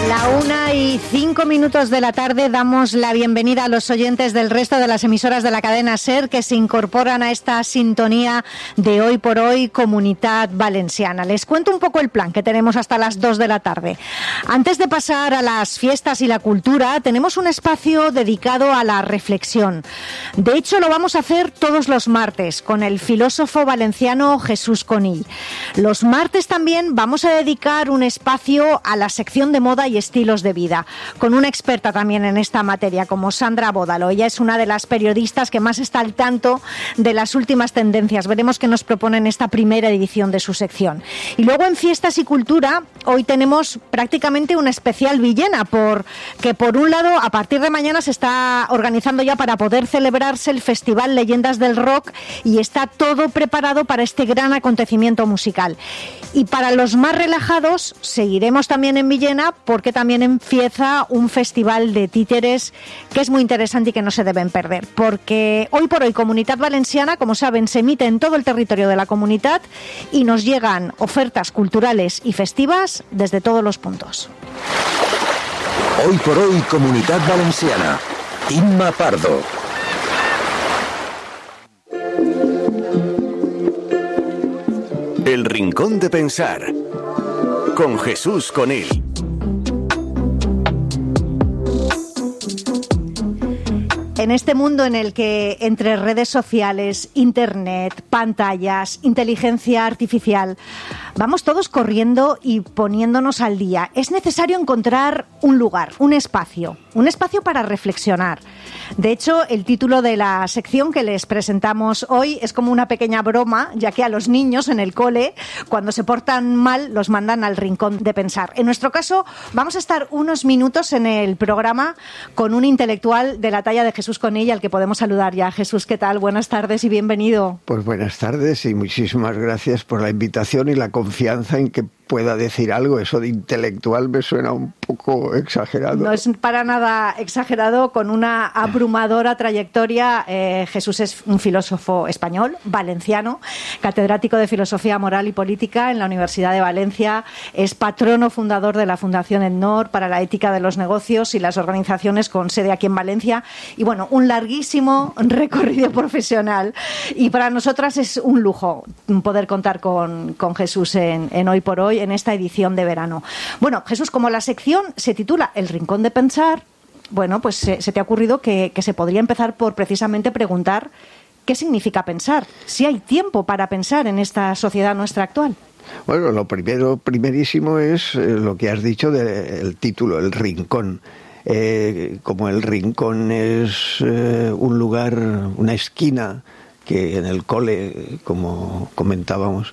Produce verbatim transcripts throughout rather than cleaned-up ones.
La una y cinco minutos de la tarde damos la bienvenida a los oyentes del resto de las emisoras de la cadena SER que se incorporan a esta sintonía de Hoy por Hoy Comunitat Valenciana. Les cuento un poco el plan que tenemos hasta las dos de la tarde. Antes de pasar a las fiestas y la cultura, tenemos un espacio dedicado a la reflexión. De hecho, lo vamos a hacer todos los martes con el filósofo valenciano Jesús Conill. Los martes también vamos a dedicar un espacio a la sección de moda y estilos de vida, con una experta también en esta materia como Sandra Bódalo. Ella es una de las periodistas que más está al tanto de las últimas tendencias. Veremos qué nos propone en esta primera edición de su sección. Y luego en Fiestas y Cultura, hoy tenemos prácticamente una especial Villena, porque por un lado, a partir de mañana se está organizando ya para poder celebrarse el Festival Leyendas del Rock y está todo preparado para este gran acontecimiento musical. Y para los más relajados, seguiremos también en Villena porque también empieza un festival de títeres que es muy interesante y que no se deben perder. Porque hoy por hoy Comunitat Valenciana, como saben, se emite en todo el territorio de la comunidad y nos llegan ofertas culturales y festivas desde todos los puntos. Hoy por hoy Comunitat Valenciana. Inma Pardo. El Rincón de Pensar con Jesús Conill. En este mundo en el que entre redes sociales, internet, pantallas, inteligencia artificial, vamos todos corriendo y poniéndonos al día, es necesario encontrar un lugar, un espacio, un espacio para reflexionar. De hecho, el título de la sección que les presentamos hoy es como una pequeña broma, ya que a los niños en el cole, cuando se portan mal, los mandan al Rincón de Pensar. En nuestro caso, vamos a estar unos minutos en el programa con un intelectual de la talla de Jesús Conill, al que podemos saludar ya. Jesús, ¿qué tal? Buenas tardes y bienvenido. Pues buenas tardes y muchísimas gracias por la invitación y la confianza en que pueda decir algo. Eso de intelectual me suena un poco exagerado. No es para nada exagerado. Con una abrumadora trayectoria, eh, Jesús es un filósofo español, valenciano, catedrático de Filosofía Moral y Política en la Universidad de Valencia, es patrono fundador de la Fundación ENNOR para la ética de los negocios y las organizaciones con sede aquí en Valencia, y bueno, un larguísimo recorrido profesional, y para nosotras es un lujo poder contar con, con Jesús en, en Hoy por Hoy, en esta edición de verano. Bueno, Jesús, como la sección se titula El Rincón de Pensar, bueno, pues se, se te ha ocurrido que, que se podría empezar por precisamente preguntar qué significa pensar, si hay tiempo para pensar en esta sociedad nuestra actual. Bueno, lo primero, primerísimo es eh, lo que has dicho del título, El Rincón. Eh, como el rincón es eh, un lugar, una esquina que en el cole, como comentábamos,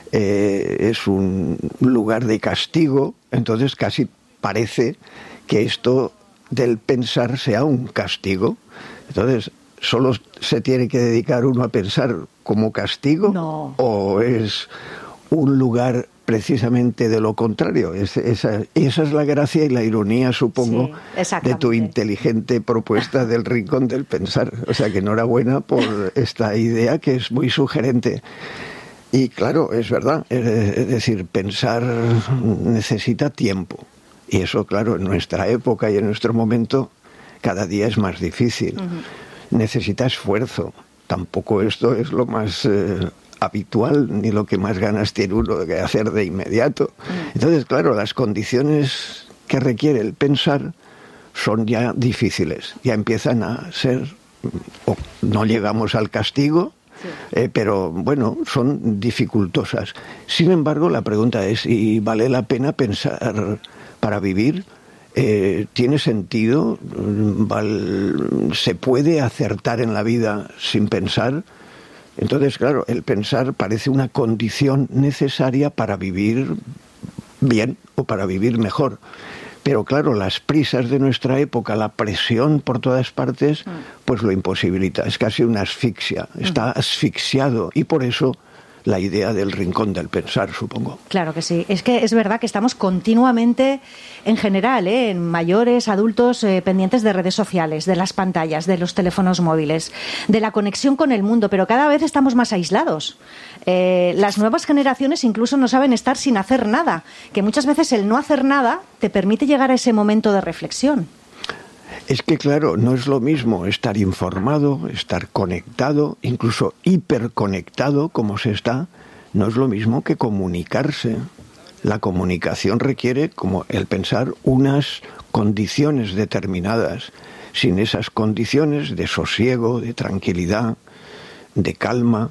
Eh, es un lugar de castigo, entonces casi parece que esto del pensar sea un castigo. Entonces, ¿solo se tiene que dedicar uno a pensar como castigo? No. ¿O es un lugar precisamente de lo contrario? Es, esa, esa es la gracia y la ironía, supongo, sí, de tu inteligente propuesta del Rincón del Pensar. O sea que enhorabuena por esta idea que es muy sugerente. Y claro, es verdad, es decir, pensar necesita tiempo. Y eso, claro, en nuestra época y en nuestro momento cada día es más difícil. Uh-huh. Necesita esfuerzo. Tampoco esto es lo más eh, habitual ni lo que más ganas tiene uno de hacer de inmediato. Uh-huh. Entonces, claro, las condiciones que requiere el pensar son ya difíciles. Ya empiezan a ser, o no llegamos al castigo, sí. eh, pero bueno, son dificultosas. Sin embargo, la pregunta es, ¿y vale la pena pensar para vivir? Eh, ¿Tiene sentido? Val, ¿Se puede acertar en la vida sin pensar? Entonces, claro, el pensar parece una condición necesaria para vivir bien o para vivir mejor. Pero claro, las prisas de nuestra época, la presión por todas partes, pues lo imposibilita. Es casi una asfixia. Está asfixiado y por eso la idea del rincón del pensar, supongo. Claro que sí. Es que es verdad que estamos continuamente, en general, ¿eh? en mayores, adultos, eh, pendientes de redes sociales, de las pantallas, de los teléfonos móviles, de la conexión con el mundo, pero cada vez estamos más aislados. Eh, las nuevas generaciones incluso no saben estar sin hacer nada, que muchas veces el no hacer nada te permite llegar a ese momento de reflexión. Es que, claro, no es lo mismo estar informado, estar conectado, incluso hiperconectado como se está, no es lo mismo que comunicarse. La comunicación requiere, como el pensar, unas condiciones determinadas. Sin esas condiciones de sosiego, de tranquilidad, de calma,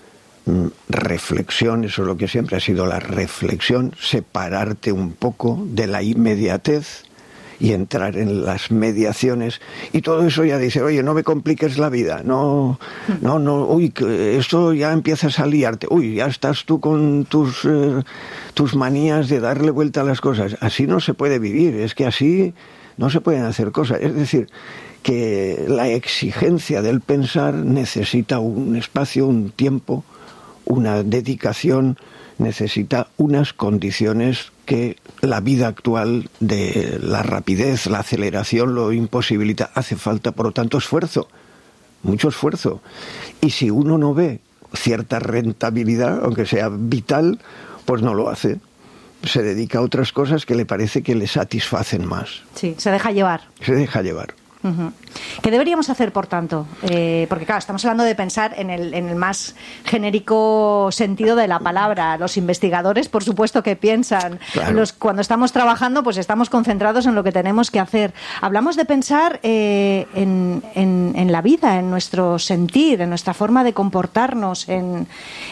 reflexión, eso es lo que siempre ha sido la reflexión, separarte un poco de la inmediatez y entrar en las mediaciones, y todo eso ya dice, oye, no me compliques la vida, no, no, no, uy, esto ya empiezas a liarte, uy, ya estás tú con tus, eh, tus manías de darle vuelta a las cosas. Así no se puede vivir, es que así no se pueden hacer cosas. Es decir, que la exigencia del pensar necesita un espacio, un tiempo, una dedicación, necesita unas condiciones que la vida actual de la rapidez, la aceleración lo imposibilita. Hace falta, por lo tanto, esfuerzo, mucho esfuerzo. Y si uno no ve cierta rentabilidad, aunque sea vital, pues no lo hace. Se dedica a otras cosas que le parece que le satisfacen más. Sí, se deja llevar. Se deja llevar. Uh-huh. ¿Qué deberíamos hacer, por tanto? Eh, porque, claro, estamos hablando de pensar en el, en el más genérico sentido de la palabra. Los investigadores, por supuesto, que piensan. Claro. Los, cuando estamos trabajando, pues estamos concentrados en lo que tenemos que hacer. Hablamos de pensar eh, en, en, en la vida, en nuestro sentir, en nuestra forma de comportarnos, en,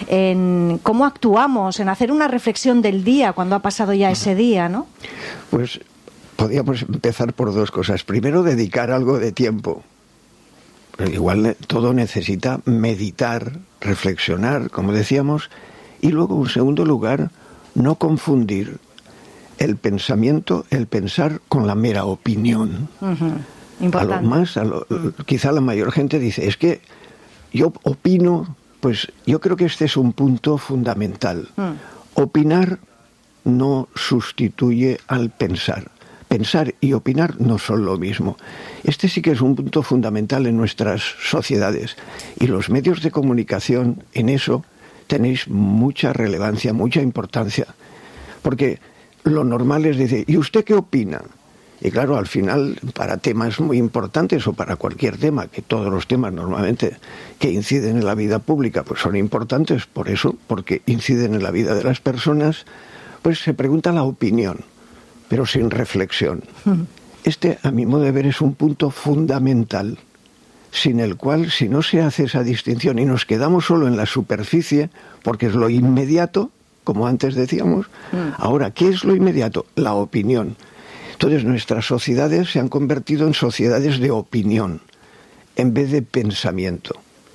en cómo actuamos, en hacer una reflexión del día cuando ha pasado ya ese día, ¿no? Pues podríamos empezar por dos cosas. Primero, dedicar algo de tiempo. Pero igual todo necesita meditar, reflexionar, como decíamos. Y luego, en segundo lugar, no confundir el pensamiento, el pensar con la mera opinión. Uh-huh. Importante. A lo más, a lo, quizá la mayor gente dice, es que yo opino, pues yo creo que este es un punto fundamental. Uh. Opinar no sustituye al pensar. Pensar y opinar no son lo mismo. Este sí que es un punto fundamental en nuestras sociedades. Y los medios de comunicación, en eso, tenéis mucha relevancia, mucha importancia. Porque lo normal es decir, ¿y usted qué opina? Y claro, al final, para temas muy importantes o para cualquier tema, que todos los temas normalmente que inciden en la vida pública, pues son importantes por eso, porque inciden en la vida de las personas, pues se pregunta la opinión, pero sin reflexión. Este, a mi modo de ver, es un punto fundamental, sin el cual, si no se hace esa distinción y nos quedamos solo en la superficie, porque es lo inmediato, como antes decíamos, ahora, ¿qué es lo inmediato? La opinión. Entonces, nuestras sociedades se han convertido en sociedades de opinión, en vez de pensamiento.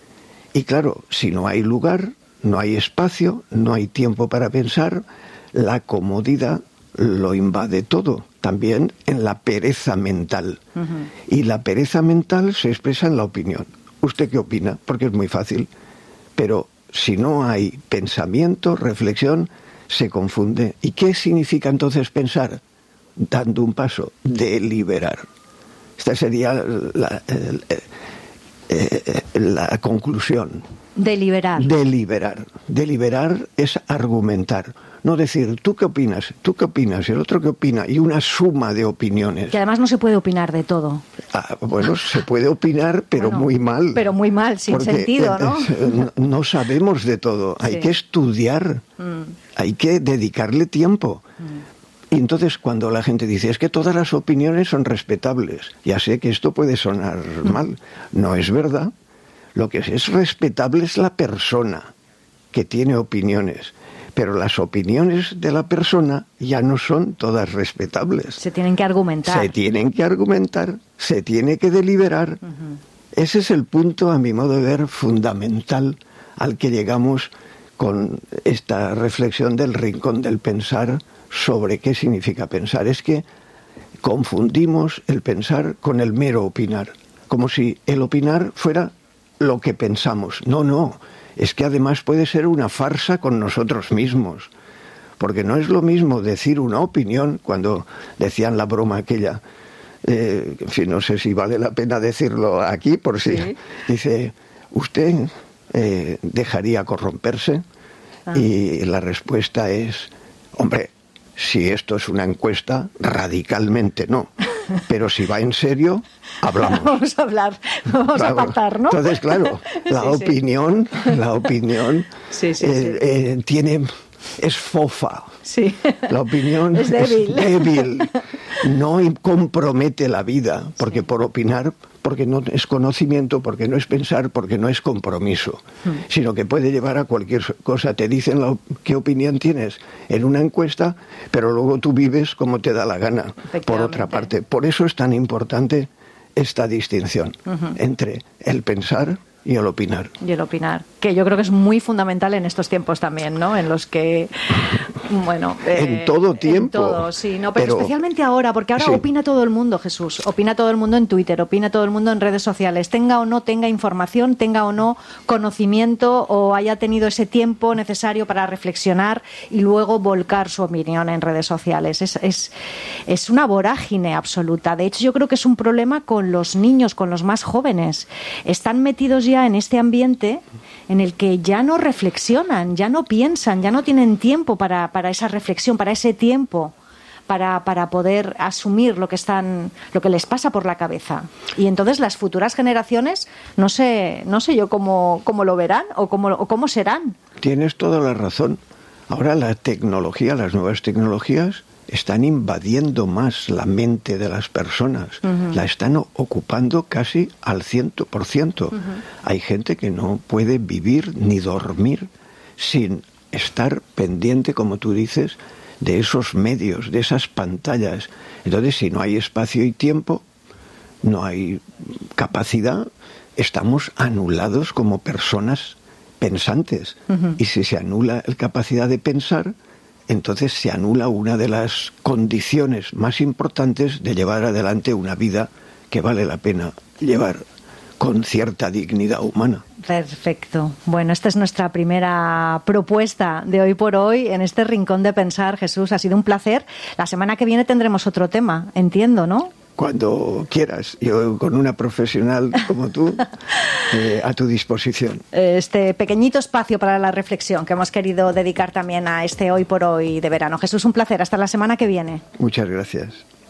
Y claro, si no hay lugar, no hay espacio, no hay tiempo para pensar, la comodidad lo invade todo, también en la pereza mental. Uh-huh. Y la pereza mental se expresa en la opinión. ¿Usted qué opina? Porque es muy fácil. Pero si no hay pensamiento, reflexión, se confunde. ¿Y qué significa entonces pensar? Dando un paso, deliberar. Esta sería la, la, la, la conclusión. Deliberar. Deliberar. Deliberar es argumentar. No decir, ¿tú qué opinas? ¿Tú qué opinas? El otro qué opina. Y una suma de opiniones. Que además no se puede opinar de todo. Ah, bueno, se puede opinar, pero bueno, muy mal. Pero muy mal, sin porque, sentido, ¿no? Eh, no sabemos de todo. Sí. Hay que estudiar. Mm. Hay que dedicarle tiempo. Mm. Y entonces cuando la gente dice, es que todas las opiniones son respetables. Ya sé que esto puede sonar mm. mal. No es verdad. Lo que es respetable es la persona que tiene opiniones. Pero las opiniones de la persona ya no son todas respetables. Se tienen que argumentar. Se tienen que argumentar, se tiene que deliberar. Uh-huh. Ese es el punto, a mi modo de ver, fundamental al que llegamos con esta reflexión del rincón del pensar sobre qué significa pensar. Es que confundimos el pensar con el mero opinar, como si el opinar fuera lo que pensamos. No, no. es que además puede ser una farsa con nosotros mismos. Porque no es lo mismo decir una opinión, cuando decían la broma aquella, eh, en fin, no sé si vale la pena decirlo aquí, por si sí. Dice, ¿usted eh, dejaría corromperse? Ah. Y la respuesta es, hombre, si esto es una encuesta, radicalmente no. Pero si va en serio, hablamos. Vamos a hablar, vamos claro. a pactar, ¿no? Entonces, claro, la sí, opinión, sí. la opinión sí, sí, eh, sí. Eh, tiene... es fofa. Sí. La opinión es débil. es débil. No compromete la vida, porque sí. por opinar, porque no es conocimiento, porque no es pensar, porque no es compromiso, hmm. sino que puede llevar a cualquier cosa. Te dicen la, qué opinión tienes en una encuesta, pero luego tú vives como te da la gana, por otra parte. Por eso es tan importante esta distinción uh-huh. entre el pensar y el opinar. Y el opinar, que yo creo que es muy fundamental en estos tiempos también, ¿no? En los que, bueno... Eh, en todo tiempo. En todo, sí, no, pero, pero especialmente ahora, porque ahora sí. opina todo el mundo, Jesús. Opina todo el mundo en Twitter, opina todo el mundo en redes sociales. Tenga o no tenga información, tenga o no conocimiento, o haya tenido ese tiempo necesario para reflexionar y luego volcar su opinión en redes sociales. Es, es, es una vorágine absoluta. De hecho, yo creo que es un problema con los niños, con los más jóvenes. Están metidos ya en este ambiente en el que ya no reflexionan, ya no piensan, ya no tienen tiempo para, para esa reflexión, para ese tiempo, para, para poder asumir lo que están, lo que les pasa por la cabeza. Y entonces las futuras generaciones, no sé, no sé yo cómo, cómo lo verán o cómo, o cómo serán. Tienes toda la razón. Ahora la tecnología, las nuevas tecnologías están invadiendo más la mente de las personas, uh-huh. la están ocupando casi al ciento por ciento. Uh-huh. Hay gente que no puede vivir ni dormir sin estar pendiente, como tú dices, de esos medios, de esas pantallas. Entonces, si no hay espacio y tiempo, no hay capacidad, estamos anulados como personas pensantes. Uh-huh. Y si se anula la capacidad de pensar, entonces se anula una de las condiciones más importantes de llevar adelante una vida que vale la pena llevar con cierta dignidad humana. Perfecto. Bueno, esta es nuestra primera propuesta de hoy por hoy en este Rincón de Pensar. Jesús, ha sido un placer. La semana que viene tendremos otro tema, entiendo, ¿no? Cuando quieras, yo con una profesional como tú eh, a tu disposición. Este pequeñito espacio para la reflexión que hemos querido dedicar también a este Hoy por Hoy de verano. Jesús, un placer. Hasta la semana que viene. Muchas gracias.